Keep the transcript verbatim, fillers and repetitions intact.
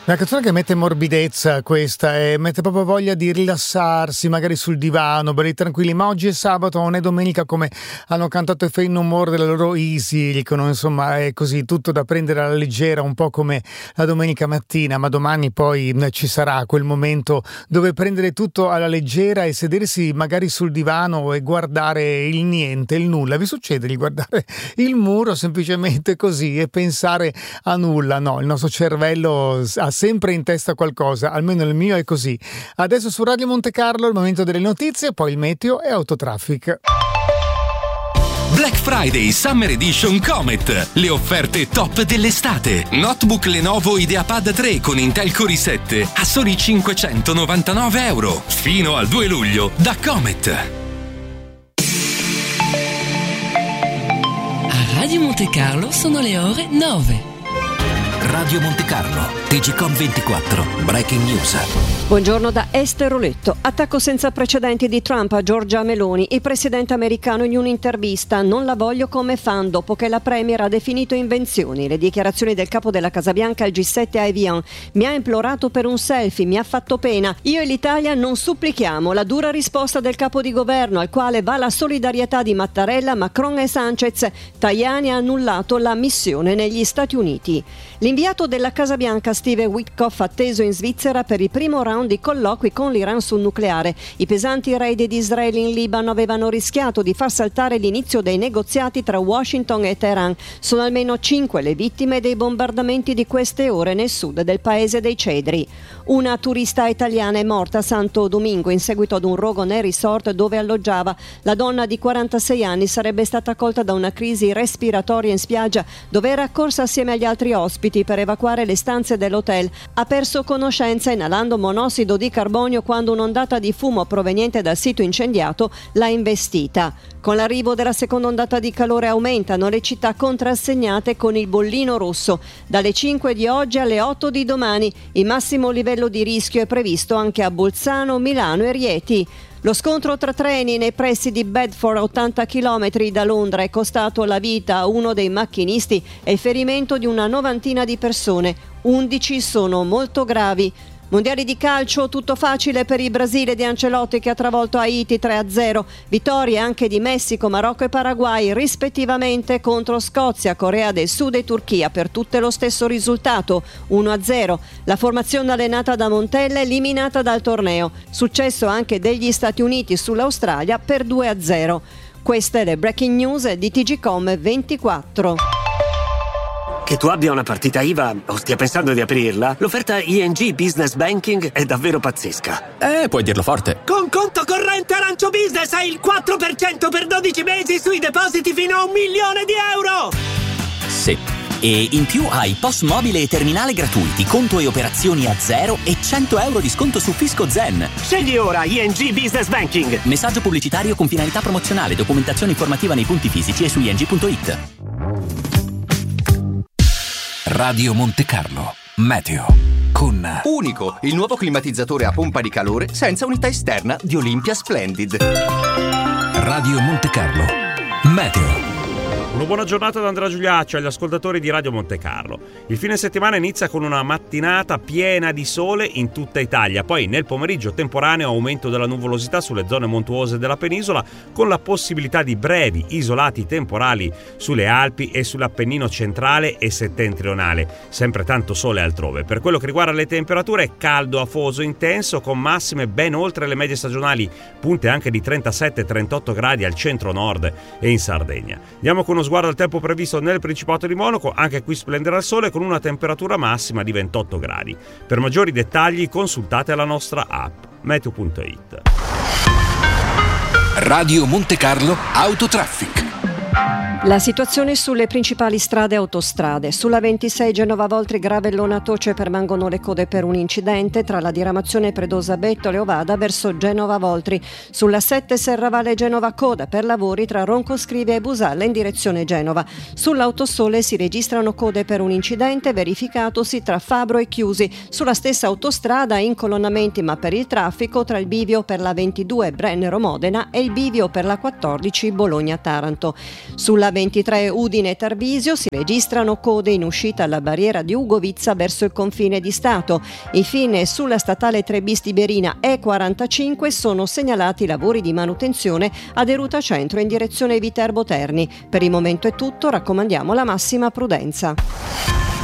Una canzone che mette morbidezza questa e mette proprio voglia di rilassarsi magari sul divano, belli tranquilli, ma oggi è sabato, non è domenica come hanno cantato i Faith No More della loro Easy, dicono insomma è così tutto da prendere alla leggera, un po' come la domenica mattina, ma domani poi ci sarà quel momento dove prendere tutto alla leggera e sedersi magari sul divano e guardare il niente, il nulla. Vi succede di guardare il muro semplicemente così e pensare a nulla? No, il nostro cervello ha sempre in testa qualcosa, almeno il mio è così. Adesso su Radio Monte Carlo il momento delle notizie, poi il meteo e Autotraffic. Black Friday Summer Edition Comet. Le offerte top dell'estate. Notebook Lenovo IdeaPad tre con Intel Core i sette a soli cinquecentonovantanove euro. Fino al due luglio da Comet. A Radio Monte Carlo sono le ore nove. Radio Monte Carlo, T G Com ventiquattro, Breaking News. Buongiorno da Esther Roletto. Attacco senza precedenti di Trump a Giorgia Meloni. Il presidente americano in un'intervista: non la voglio come fan dopo che la premier ha definito invenzioni. Le dichiarazioni del capo della Casa Bianca al G sette a Evian: mi ha implorato per un selfie, mi ha fatto pena. Io e l'Italia non supplichiamo. La dura risposta del capo di governo, al quale va la solidarietà di Mattarella, Macron e Sanchez. Tajani ha annullato la missione negli Stati Uniti. L'inviato della Casa Bianca Steve Witkoff atteso in Svizzera per il primo round di colloqui con l'Iran sul nucleare. I pesanti raid di Israele in Libano avevano rischiato di far saltare l'inizio dei negoziati tra Washington e Teheran. Sono almeno cinque le vittime dei bombardamenti di queste ore nel sud del paese dei Cedri. Una turista italiana è morta a Santo Domingo in seguito ad un rogo nel resort dove alloggiava. La donna di quarantasei anni sarebbe stata colta da una crisi respiratoria in spiaggia, dove era accorsa assieme agli altri ospiti per evacuare le stanze dell'hotel. Ha perso conoscenza inalando monossido di carbonio quando un'ondata di fumo proveniente dal sito incendiato l'ha investita. Con l'arrivo della seconda ondata di calore aumentano le città contrassegnate con il bollino rosso. Dalle cinque di oggi alle otto di domani il massimo livello di rischio è previsto anche a Bolzano, Milano e Rieti. Lo scontro tra treni nei pressi di Bedford, a ottanta chilometri da Londra, è costato la vita a uno dei macchinisti e il ferimento di una novantina di persone. undici sono molto gravi. Mondiali di calcio, tutto facile per il Brasile di Ancelotti che ha travolto Haiti tre a zero. Vittorie anche di Messico, Marocco e Paraguay rispettivamente contro Scozia, Corea del Sud e Turchia, per tutte lo stesso risultato, uno a zero. La formazione allenata da Montella eliminata dal torneo. Successo anche degli Stati Uniti sull'Australia per due a zero. Queste le breaking news di T G Com ventiquattro. Che tu abbia una partita I V A o stia pensando di aprirla, l'offerta I N G Business Banking è davvero pazzesca. Eh, puoi dirlo forte. Con conto corrente Arancio Business hai il quattro per cento per dodici mesi sui depositi fino a un milione di euro! Sì. E in più hai P O S mobile e terminale gratuiti, conto e operazioni a zero e cento euro di sconto su Fisco Zen. Scegli ora I N G Business Banking. Messaggio pubblicitario con finalità promozionale, documentazione informativa nei punti fisici e su i n g punto i t. Radio Monte Carlo Meteo con Unico, il nuovo climatizzatore a pompa di calore senza unità esterna di Olympia Splendid. Radio Monte Carlo Meteo. Una buona giornata da Andrea Giuliaccio agli ascoltatori di Radio Monte Carlo. Il fine settimana inizia con una mattinata piena di sole in tutta Italia, poi nel pomeriggio temporaneo aumento della nuvolosità sulle zone montuose della penisola, con la possibilità di brevi isolati temporali sulle Alpi e sull'Appennino centrale e settentrionale. Sempre tanto sole altrove. Per quello che riguarda le temperature, caldo afoso intenso con massime ben oltre le medie stagionali, punte anche di trentasette trentotto gradi al centro-nord e in Sardegna. Andiamo con uno sguardo al tempo previsto nel Principato di Monaco, anche qui splenderà il sole con una temperatura massima di ventotto gradi. Per maggiori dettagli consultate la nostra app meteo punto it. Radio Monte Carlo Autotraffic. La situazione sulle principali strade e autostrade. Sulla ventisei Genova-Voltri Gravellona-Toce permangono le code per un incidente tra la diramazione Predosa-Bettole-Ovada verso Genova-Voltri. Sulla sette Serravalle Genova-Coda per lavori tra Roncoscrivia e Busalla in direzione Genova. Sull'Autosole si registrano code per un incidente verificatosi tra Fabro e Chiusi. Sulla stessa autostrada incolonnamenti ma per il traffico tra il bivio per la ventidue Brennero-Modena e il bivio per la quattordici Bologna-Taranto. Sulla ventitré Udine-Tarvisio si registrano code in uscita alla barriera di Ugovizza verso il confine di Stato. Infine sulla statale tre bis Tiberina E quarantacinque sono segnalati lavori di manutenzione ad Eruta Centro in direzione Viterbo Terni. Per il momento è tutto, raccomandiamo la massima prudenza.